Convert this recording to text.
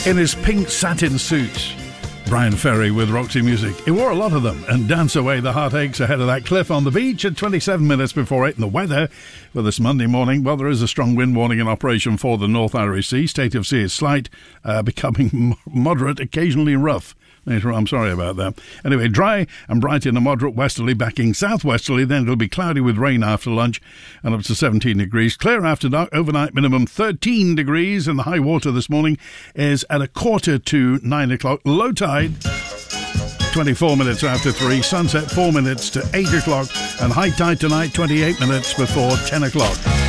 In his pink satin suit, Brian Ferry with Roxy Music. He wore a lot of them and dance away the heartaches ahead of that cliff on the beach at 27 minutes before 8 in the weather. For this Monday morning, well, there is a strong wind warning in operation for the North Irish Sea. State of sea is slight, becoming moderate, occasionally rough. I'm sorry about that. Anyway, dry and bright in a moderate westerly, backing southwesterly. Then it'll be cloudy with rain after lunch and up to 17 degrees. Clear after dark, overnight minimum 13 degrees. And the high water this morning is at 8:45. Low tide 24 minutes after 3. Sunset 4 minutes to 8 o'clock. And high tide tonight 28 minutes before 10 o'clock.